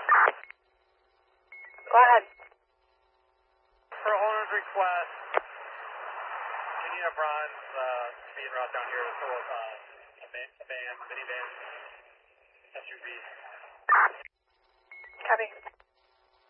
Go ahead. For owner's request, can you have Ron's speed route down here to fill a van, minivan?